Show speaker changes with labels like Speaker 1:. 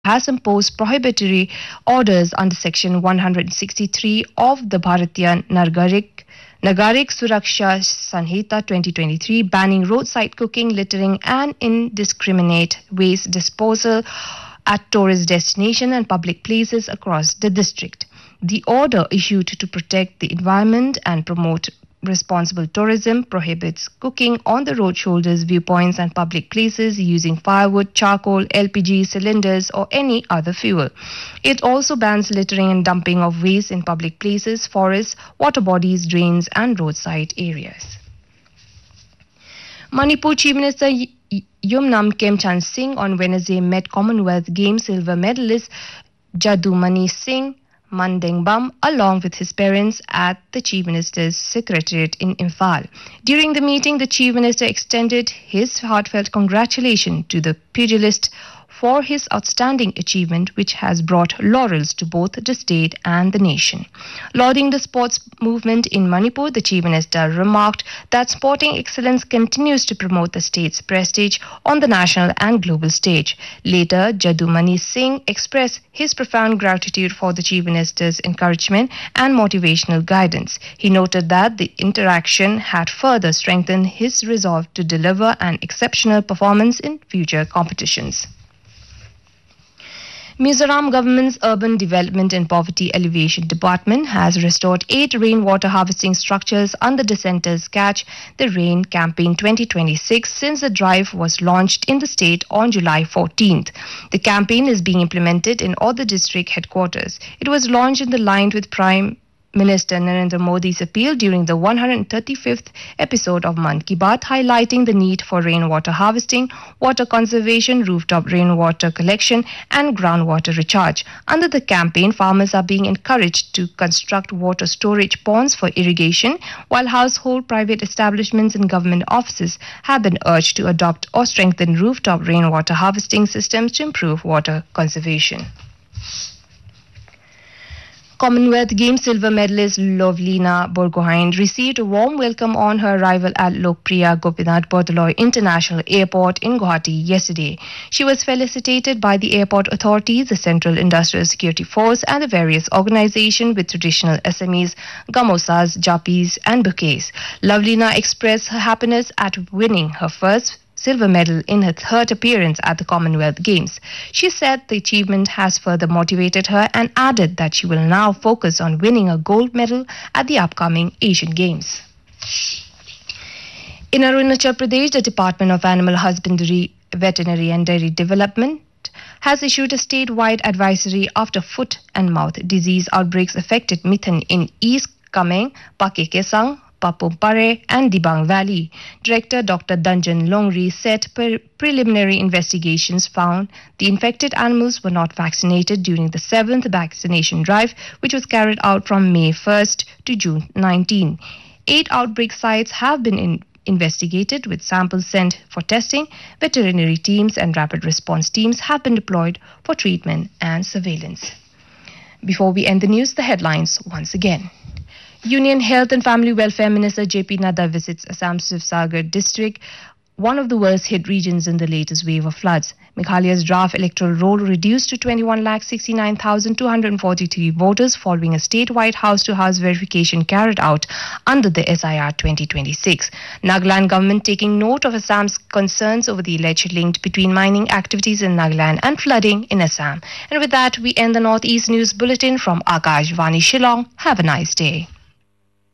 Speaker 1: has imposed prohibitory orders under Section 163 of the Bharatiya Nagarik Suraksha Sanhita 2023, banning roadside cooking, littering, and indiscriminate waste disposal at tourist destinations and public places across the district. The order, issued to protect the environment and promote responsible tourism, prohibits cooking on the road shoulders, viewpoints, and public places using firewood, charcoal, LPG cylinders, or any other fuel. It also bans littering and dumping of waste in public places, forests, water bodies, drains, and roadside areas. Manipur Chief Minister Yumnam Kemchan Singh on Wednesday met Commonwealth Games silver medalist Jadumani Singh Mandengbam along with his parents at the Chief Minister's Secretariat in Imphal. During the meeting, the Chief Minister extended his heartfelt congratulations to the pugilist for his outstanding achievement, which has brought laurels to both the state and the nation. Lauding the sports movement in Manipur, the Chief Minister remarked that sporting excellence continues to promote the state's prestige on the national and global stage. Later, Jadumani Singh expressed his profound gratitude for the Chief Minister's encouragement and motivational guidance. He noted that the interaction had further strengthened his resolve to deliver an exceptional performance in future competitions. Mizoram government's Urban Development and Poverty Alleviation Department has restored 8 rainwater harvesting structures under the center's Catch the Rain campaign 2026 since the drive was launched in the state on July 14th. The campaign is being implemented in all the district headquarters. It was launched in the line with Prime Minister Narendra Modi's appeal during the 135th episode of Mann Ki Baat, highlighting the need for rainwater harvesting, water conservation, rooftop rainwater collection, and groundwater recharge. Under the campaign, farmers are being encouraged to construct water storage ponds for irrigation, while household, private establishments, and government offices have been urged to adopt or strengthen rooftop rainwater harvesting systems to improve water conservation. Commonwealth Games silver medalist Lovlina Borgohain received a warm welcome on her arrival at Lokpriya Gopinath Bordoloi International Airport in Guwahati yesterday. She was felicitated by the airport authorities, the Central Industrial Security Force, and the various organizations with traditional SMEs, gamosas, japis, and bouquets. Lovlina expressed her happiness at winning her first silver medal in her third appearance at the Commonwealth Games. She said the achievement has further motivated her and added that she will now focus on winning a gold medal at the upcoming Asian Games. In Arunachal Pradesh, the Department of Animal Husbandry, Veterinary and Dairy Development has issued a statewide advisory after foot and mouth disease outbreaks affected Mithan in East Kameng, Pakekesang, Papumpare and Dibang Valley. Director Dr. Danjan Longri said preliminary investigations found the infected animals were not vaccinated during the 7th vaccination drive, which was carried out from May 1st to June 19. 8 outbreak sites have been investigated with samples sent for testing. Veterinary teams and rapid response teams have been deployed for treatment and surveillance. Before we end the news, the headlines once again. Union Health and Family Welfare Minister J.P. Nadda visits Assam's Sivsagar district, one of the worst hit regions in the latest wave of floods. Meghalaya's draft electoral roll reduced to 21,69,243 voters following a statewide house-to-house verification carried out under the SIR 2026. Nagaland government taking note of Assam's concerns over the alleged link between mining activities in Nagaland and flooding in Assam. And with that, we end the Northeast News Bulletin from Akashvani Shillong. Have a nice day.